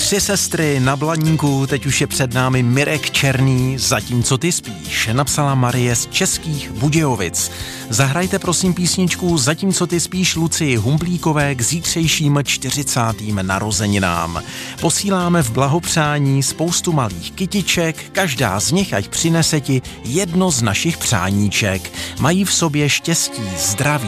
3 sestry na Blaníku, teď už je před námi Mirek Černý, zatímco ty spíš, napsala Marie z Českých Budějovic. Zahrajte prosím písničku Zatímco ty spíš Lucii Humplíkové k zítřejším 40. narozeninám. Posíláme v blahopřání spoustu malých kytiček, každá z nich ať přinese ti jedno z našich přáníček. Mají v sobě štěstí, zdraví,